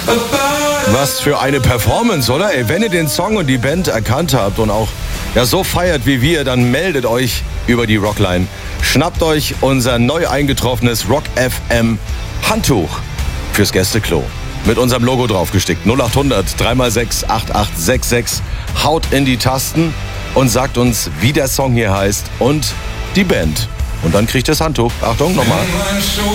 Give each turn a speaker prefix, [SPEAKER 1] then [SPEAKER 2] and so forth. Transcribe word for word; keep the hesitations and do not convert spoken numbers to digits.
[SPEAKER 1] Was für eine Performance, oder? Ey, wenn ihr den Song und die Band erkannt habt und auch ja, so feiert wie wir, dann meldet euch über die Rockline. Schnappt euch unser neu eingetroffenes Rock F M Handtuch fürs Gästeklo. Mit unserem Logo draufgestickt. null acht hundert drei mal sechs acht acht sechs sechs. Haut in die Tasten und sagt uns, wie der Song hier heißt und die Band. Und dann kriegt ihr das Handtuch. Achtung, nochmal.